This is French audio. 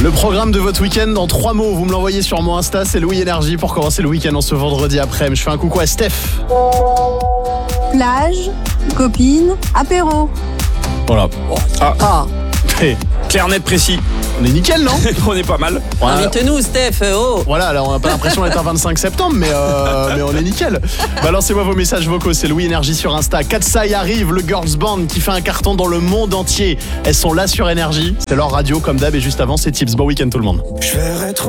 Le programme de votre week-end en 3 mots, vous me l'envoyez sur mon Insta, c'est Louis Énergie pour commencer le week-end en ce vendredi après-midi. Je fais un coucou à Steph. Plage, copine, apéro. Voilà. Hey, Clair, net, précis. on est nickel, non? On est pas mal. Voilà. Invite-nous, Steph. Oh. Voilà, alors on n'a pas l'impression d'être un 25 septembre, mais on est nickel. Balancez-moi vos messages vocaux, c'est Louis Énergie sur Insta. Katsai arrive, le girls band qui fait un carton dans le monde entier. Elles sont là sur Énergie, c'est leur radio comme d'hab et juste avant c'est Tips. Bon week-end tout le monde.